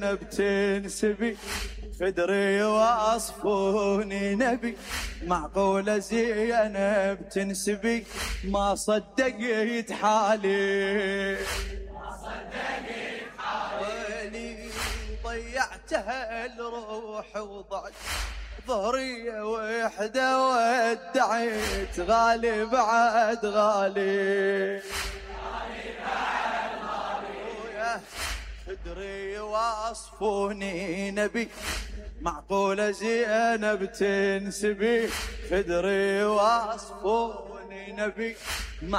بتنسبي خدري واصفوني نبي، معقولة زينب تنسبي؟ ما صدقت حالي، ما صدقت حالي، ضيعتها الروح وضعت ظهري وحدة ودعيت غالي بعد غالي، خدري واصفوني نبي، معقولة زينب تنسبي؟ خدري واصفوني نبي،